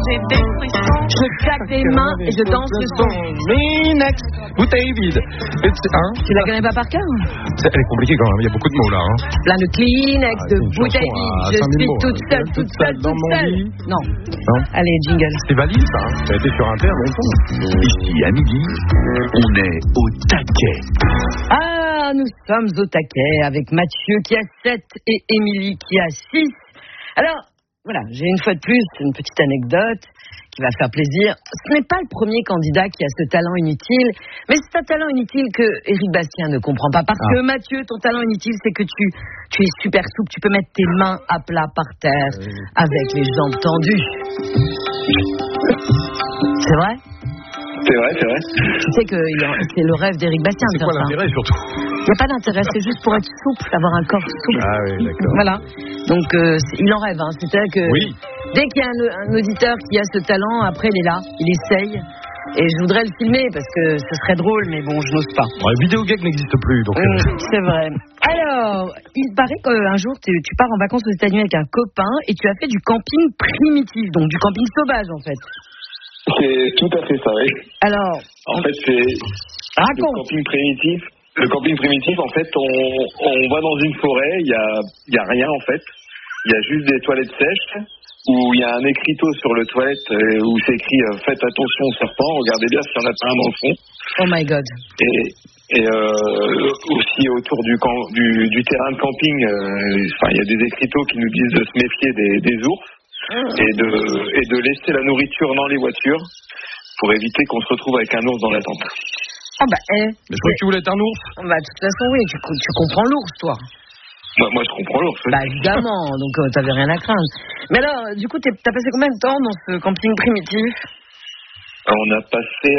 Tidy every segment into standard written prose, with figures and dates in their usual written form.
j'ai des frissons. Je claque des mains et je danse le son. Kleenex, bouteille vide. Tu la connais pas par cœur? Elle est compliquée quand même, il y a beaucoup de mots là. Plein de Kleenex, de bouteilles vides. Je suis toute seule. Non. Allez, jingle. C'est valide ça, hein. Ça a été sur Inter longtemps. Ici à midi, on est au taquet. Ah, nous sommes au taquet avec Mathieu qui a 7 et Émilie qui a 6. Alors, voilà, j'ai une fois de plus une petite anecdote qui va faire plaisir. Ce n'est pas le premier candidat qui a ce talent inutile, mais c'est un talent inutile que Éric Bastien ne comprend pas. Parce que Mathieu, ton talent inutile, c'est que tu es super souple, tu peux mettre tes mains à plat par terre avec les jambes tendues. C'est vrai ? C'est vrai. Tu sais que c'est le rêve d'Éric Bastien. C'est quoi l'intérêt surtout? Il n'y a pas d'intérêt, c'est juste pour être souple, avoir un corps souple. Ah oui, d'accord. Voilà. Donc il en rêve, hein. C'est-à-dire que dès qu'il y a un auditeur qui a ce talent, après il est là, il essaye. Et je voudrais le filmer parce que ce serait drôle, mais bon, je n'ose pas. Bon, le vidéogag n'existe plus, donc. C'est vrai. Alors, il paraît qu'un jour tu pars en vacances aux États-Unis avec un copain et tu as fait du camping primitif, donc du camping sauvage en fait. C'est tout à fait ça, oui. Alors, en fait, c'est le camping primitif. Le camping primitif, en fait, on va dans une forêt, il y a rien en fait. Il y a juste des toilettes sèches où il y a un écriteau sur le toilette où c'est écrit faites attention aux serpents, regardez bien s'il y en a pas un dans le fond. Oh my god. Et aussi autour du terrain de camping, il y a des écriteaux qui nous disent de se méfier des ours. Et de laisser la nourriture dans les voitures pour éviter qu'on se retrouve avec un ours dans la tente. Ah bah, Mais je crois que tu voulais être un ours. Bah, de toute façon, oui, tu comprends l'ours, toi. Moi, je comprends l'ours. Bah, évidemment, donc t'avais rien à craindre. Mais alors, du coup, t'as passé combien de temps dans ce camping primitif? On a passé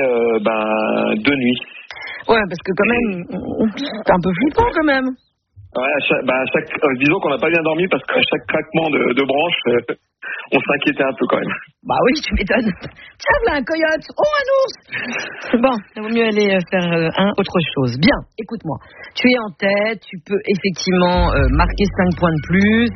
2 nuits. Ouais, parce que quand même, c'est un peu flippant quand même. Ouais, disons qu'on n'a pas bien dormi parce qu'à chaque craquement de branche, on s'inquiétait un peu quand même. Bah oui, tu m'étonnes. Tiens, là, un coyote. Oh, un ours. Bon, il vaut mieux aller faire autre chose. Bien, écoute-moi. Tu es en tête, tu peux effectivement marquer 5 points de plus.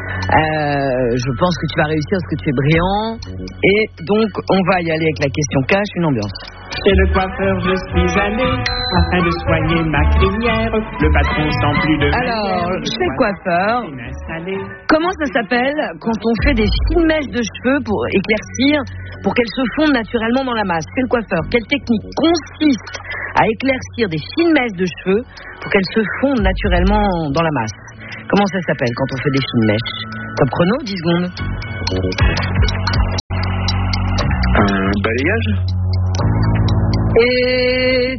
Je pense que tu vas réussir parce que tu es brillant. Et donc, on va y aller avec la question cash, une ambiance. Chez le coiffeur, je suis allé afin de soigner ma crinière. Le patron sent plus de... Alors, chez le coiffeur, comment ça s'appelle quand on fait des fines mèches de cheveux pour éclaircir, pour qu'elles se fondent naturellement dans la masse? Chez le coiffeur, quelle technique consiste à éclaircir des fines mèches de cheveux pour qu'elles se fondent naturellement dans la masse? Comment ça s'appelle quand on fait des fines mèches? Top chrono, 10 secondes. Un balayage? Et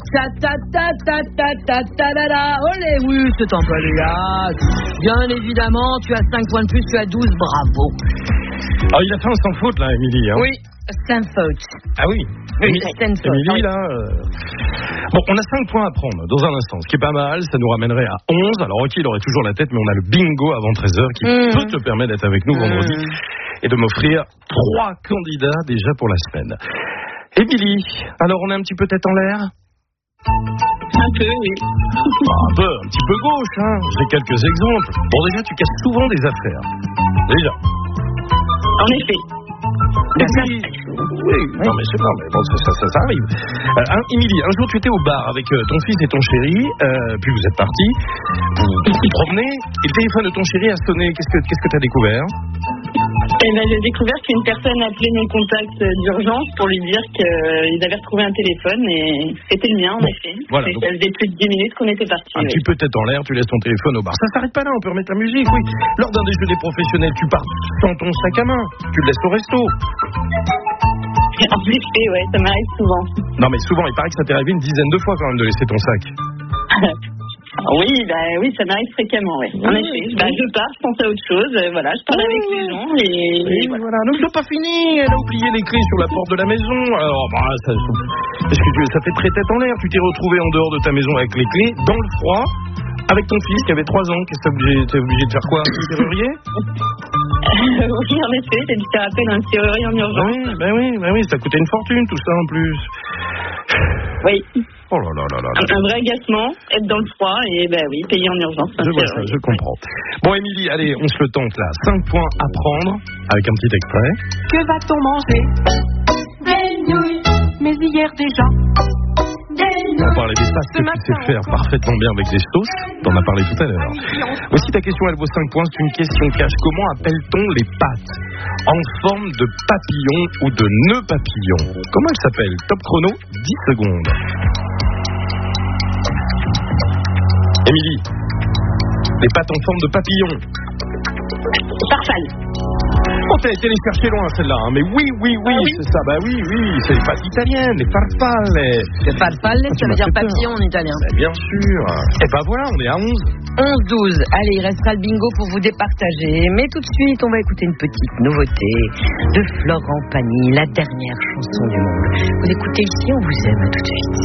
olé, oui, c'est un balayage. Bien évidemment, tu as 5 points de plus, tu as 12, bravo. Ah, il a fait un sans faute là, Émilie. Hein. Oui, sans faute. Ah oui. Émilie, là. Bon, on a 5 points à prendre dans un instant, ce qui est pas mal, ça nous ramènerait à 11. Alors, ok, il aurait toujours la tête, mais on a le bingo avant 13h qui peut te permettre d'être avec nous vendredi et de m'offrir 3 candidats déjà pour la semaine. Émilie, alors on est un petit peu tête en l'air? Un peu, oui. Un petit peu gauche, hein. J'ai quelques exemples. Bon, déjà, tu casses souvent des affaires. Déjà. En effet. Oui. Non, mais c'est pas, mais bon, ça arrive. Émilie, un jour tu étais au bar avec ton fils et ton chéri, puis vous êtes partis, vous vous promenez, et le téléphone de ton chéri a sonné. Qu'est-ce que tu as découvert? J'ai découvert qu'une personne appelait mon contact d'urgence pour lui dire qu'ils avaient retrouvé un téléphone et c'était le mien en effet. Voilà, ça faisait plus de 10 minutes qu'on était partis. Un petit peu tête en l'air, tu laisses ton téléphone au bar. Ça s'arrête pas là, on peut remettre la musique, oui. Lors d'un déjeuner professionnel, tu pars sans ton sac à main, tu le laisses au resto. En effet, ouais, ça m'arrive souvent. Non mais souvent, il paraît que ça t'est arrivé une dizaine de fois quand même de laisser ton sac. Oui, ça m'arrive fréquemment, ouais. En effet, je pars, je pense à autre chose, voilà, je parle avec les gens et voilà. Donc c'est pas fini, elle a oublié les clés sur la porte de la maison. Alors, ça fait très tête en l'air. Tu t'es retrouvé en dehors de ta maison avec les clés, dans le froid, avec ton fils qui avait 3 ans. Qu'est-ce que t'es obligé de faire quoi? Un serrurier? Oui, en effet, t'as dû faire appel à un serrurier en urgence. Oui, ça coûtait une fortune tout ça en plus. Oui. Oh là là là là. Un vrai agacement, être dans le froid et payer en urgence. Je vois ça, je comprends. Bon, Émilie, allez, on se le tente là. 5 points à prendre avec un petit extrait. Que va-t-on manger? Des nouilles. Mais hier déjà. On parlait des pâtes que tu sais faire parfaitement bien avec des sauces. T'en as parlé tout à l'heure. Aussi, ta question, elle vaut 5 points. C'est une question cash. Comment appelle-t-on les pâtes en forme de papillon ou de nœud papillon? Comment elles s'appellent? Top chrono, 10 secondes. Émilie, les pâtes en forme de papillon. Farfalle. Oh, t'as été les chercher loin celle-là, hein. Mais oui, c'est ça. Bah oui, c'est les pâtes italiennes, les farfalle. Les farfalle, ça veut dire papillon en italien. Bah, bien sûr. Et bah voilà, on est à 11. 11-12. Allez, il restera le bingo pour vous départager. Mais tout de suite, on va écouter une petite nouveauté de Florent Pagny, la dernière chanson du monde. Vous écoutez ici, on vous aime. À tout de suite.